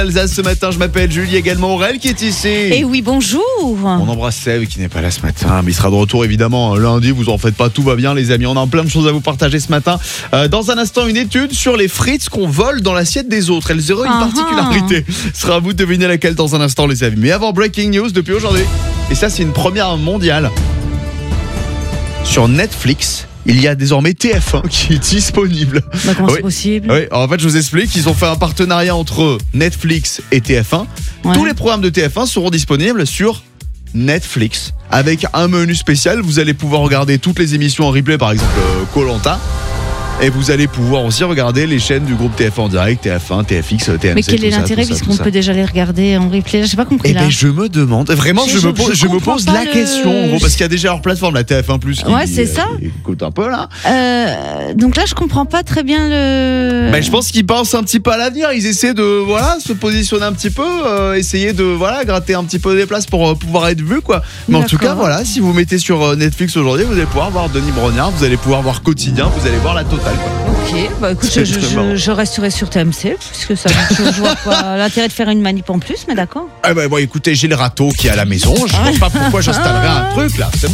Alsace ce matin, je m'appelle Julie, également Aurel qui est ici. Et oui, bonjour. On embrasse Seb qui n'est pas là ce matin, mais il sera de retour évidemment lundi, vous en faites pas, tout va bien les amis. On a plein de choses à vous partager ce matin. Dans un instant, une étude sur les frites qu'on vole dans l'assiette des autres. Elles auraient une particularité. Ce sera à vous de deviner laquelle dans un instant les amis. Mais avant, breaking news depuis aujourd'hui. Et ça c'est une première mondiale. Sur Netflix, il y a désormais TF1 qui est disponible. Bah, comment c'est possible ? Oui, en fait, je vous explique, ils ont fait un partenariat entre Netflix et TF1. Ouais. Tous les programmes de TF1 seront disponibles sur Netflix. Avec un menu spécial, vous allez pouvoir regarder toutes les émissions en replay, par exemple Koh-Lanta. Et vous allez pouvoir aussi regarder les chaînes du groupe TF1 en direct, TF1, TFX, TMC. Mais quel est l'intérêt puisqu'on peut déjà les regarder en replay ? J'ai pas compris. Eh ben, je me demande. Vraiment, je me pose la question. Gros, parce qu'il y a déjà leur plateforme, la TF1+. Ouais, c'est ça. Écoute un peu là. Donc là, je comprends pas très bien le. Ben, je pense qu'ils pensent un petit peu à l'avenir. Ils essaient de se positionner un petit peu, essayer de gratter un petit peu des places pour pouvoir être vus quoi. Mais en tout cas, voilà, si vous mettez sur Netflix aujourd'hui, vous allez pouvoir voir Denis Brognard, vous allez pouvoir voir Quotidien, vous allez voir la totale. Ok, bah écoute, je resterai sur TMC, puisque ça, je vois pas l'intérêt de faire une manip en plus, mais d'accord. Eh ben bon, écoutez, j'ai le râteau qui est à la maison, je ne sais pas pourquoi j'installerai un truc là.